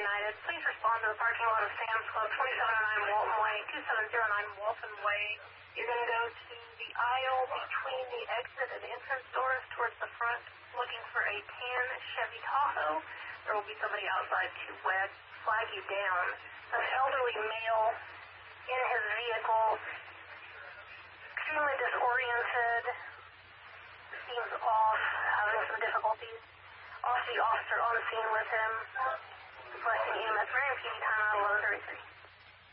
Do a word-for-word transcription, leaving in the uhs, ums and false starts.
United. Please respond to the parking lot of Sam's Club, twenty-seven oh nine Walton Way, two seven zero nine Walton Way. You're going to go to the aisle between the exit and entrance doors towards the front, looking for a tan Chevy Tahoe. There will be somebody outside to wag, flag you down. An elderly male in his vehicle, extremely disoriented, seems off, having some difficulties. Off-duty officer on the scene with him, requesting E M S, Marion P D, time out eleven thirty-three.